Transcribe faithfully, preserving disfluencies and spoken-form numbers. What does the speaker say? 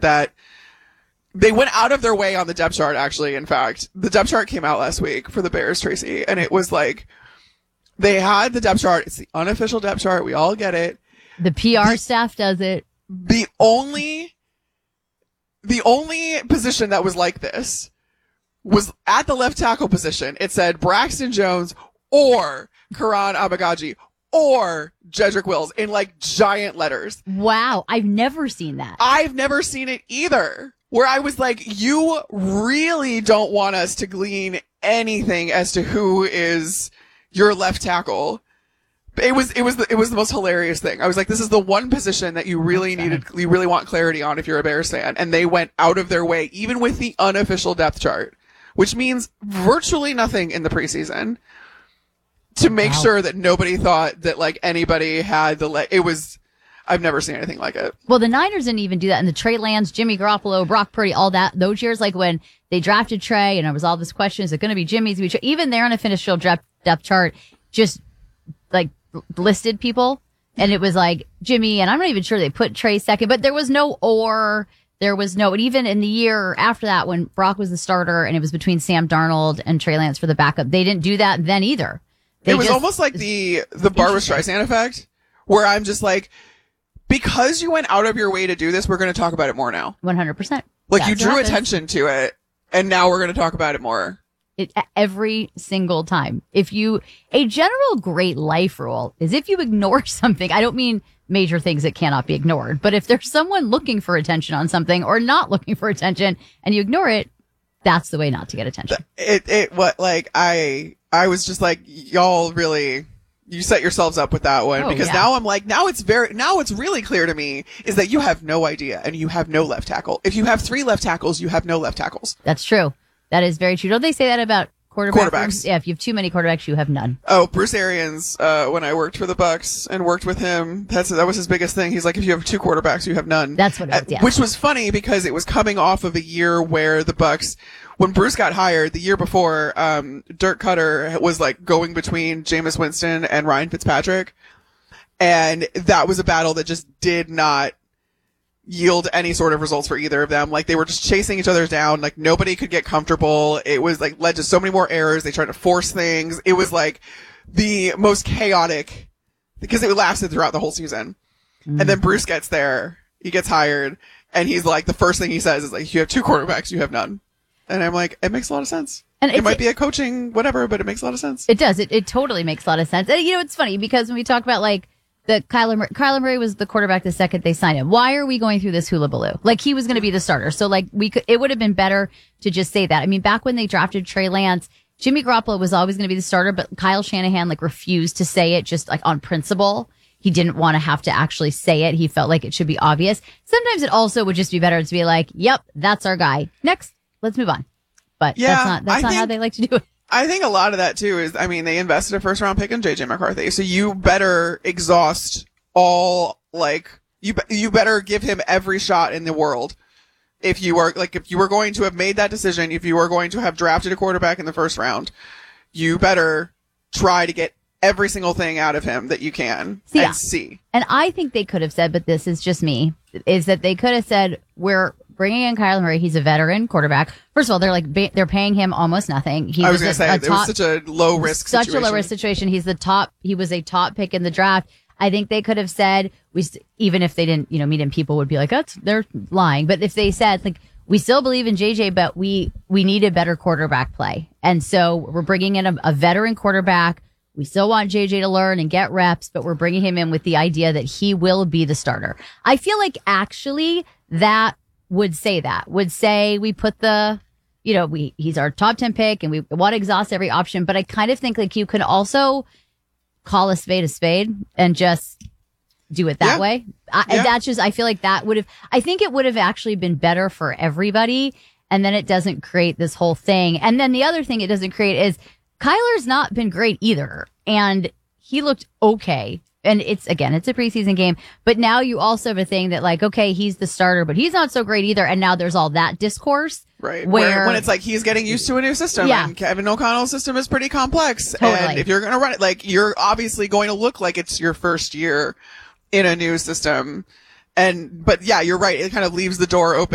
that they went out of their way on the depth chart, actually. In fact, the depth chart came out last week for the Bears, Tracy, and it was like, they had the depth chart. It's the unofficial depth chart. We all get it. The P R the, staff does it. The only, the only position that was like this was at the left tackle position. It said Braxton Jones or Karan Abagaji or Jedrick Wills in like giant letters. Wow. I've never seen that. I've never seen it either. Where I was like, you really don't want us to glean anything as to who is your left tackle. It was, it was, the, it was the most hilarious thing. I was like, this is the one position that you really That's needed, funny. you really want clarity on if you're a Bears fan. And they went out of their way, even with the unofficial depth chart, which means virtually nothing in the preseason, to make Wow. sure that nobody thought that like anybody had the, le- it was, I've never seen anything like it. Well, the Niners didn't even do that. And the Trey Lance, Jimmy Garoppolo, Brock Purdy, all that, those years, like when they drafted Trey and there was all this question, is it going to be Jimmy's? Even their unofficial depth, depth chart just like listed people. And it was like Jimmy, and I'm not even sure they put Trey second, but there was no or, there was no, and even in the year after that, when Brock was the starter and it was between Sam Darnold and Trey Lance for the backup, they didn't do that then either. They it was just, almost like the, the Barbra Streisand effect, where I'm just like, because you went out of your way to do this, we're going to talk about it more now. one hundred percent. Like That's you drew what happens. attention to it, and now we're going to talk about it more. It, every single time. If you, a general great life rule is if you ignore something, I don't mean major things that cannot be ignored, but if there's someone looking for attention on something or not looking for attention and you ignore it, that's the way not to get attention. It, it, what, like, I, I was just like, y'all really, you set yourselves up with that one, Oh, because yeah. now I'm like, now it's very, now it's really clear to me is that you have no idea and you have no left tackle. If you have three left tackles, you have no left tackles. That's true. That is very true. Don't they say that about quarterbacks? Quarterbacks. Yeah, if you have too many quarterbacks, you have none. Oh, Bruce Arians, uh, when I worked for the Bucks and worked with him, that's, that was his biggest thing. He's like, if you have two quarterbacks, you have none. That's what it Uh, was, yeah. Which was funny because it was coming off of a year where the Bucks, when Bruce got hired the year before, um, Dirk Cutter was like going between Jameis Winston and Ryan Fitzpatrick. And that was a battle that just did not yield any sort of results for either of them. Like they were just chasing each other down. Like nobody could get comfortable. It was like led to so many more errors. They tried to force things. It was like the most chaotic because it lasted throughout the whole season. Mm. And then Bruce gets there. He gets hired and he's like, the first thing he says is like, you have two quarterbacks, you have none. And I'm like, it makes a lot of sense. And it it's, might be a coaching whatever, but it makes a lot of sense. It does. It, it totally makes a lot of sense. And, you know, it's funny because when we talk about like the Kyler Murray, Kyler Murray was the quarterback the second they signed him. Why are we going through this hullabaloo? Like he was going to be the starter. So like we could, it would have been better to just say that. I mean, back when they drafted Trey Lance, Jimmy Garoppolo was always going to be the starter, but Kyle Shanahan like refused to say it just like on principle. He didn't want to have to actually say it. He felt like it should be obvious. Sometimes it also would just be better to be like, yep, that's our guy. Next, let's move on. But Yeah, that's not, that's I not think- how they like to do it. I think a lot of that too is, I mean, they invested a first round pick in J J McCarthy. So you better exhaust all, like, you, be- you better give him every shot in the world. If you are, like, if you were going to have made that decision, if you are going to have drafted a quarterback in the first round, you better try to get every single thing out of him that you can See, and yeah. see. And I think they could have said, but this is just me, is that they could have said, we're bringing in Kyler Murray. He's a veteran quarterback. First of all, they're like, ba- they're paying him almost nothing. He I was a- going to say, a it was top- such a low risk such situation. a low risk situation. He's the top, he was a top pick in the draft. I think they could have said, we st- even if they didn't, you know, meet him, people would be like, that's, they're lying. But if they said, like, we still believe in J J, but we, we need a better quarterback play. And so we're bringing in a, a veteran quarterback. We still want J J to learn and get reps, but we're bringing him in with the idea that he will be the starter. I feel like actually that would say that, would say we put the, you know, we, he's our top ten pick and we want to exhaust every option. But I kind of think like you can also call a spade a spade and just do it that Yeah. way. I, Yeah. That's just, I feel like that would have, I think it would have actually been better for everybody. And then it doesn't create this whole thing. And then the other thing it doesn't create is Kyler's not been great either. And he looked okay. And it's, again, it's a preseason game. But now you also have a thing that like, okay, he's the starter, but he's not so great either. And now there's all that discourse. Right. Where, Where when it's like he's getting used to a new system. Yeah. And Kevin O'Connell's system is pretty complex. Totally. And if you're going to run it, like you're obviously going to look like it's your first year in a new system. And, but yeah, you're right. It kind of leaves the door open.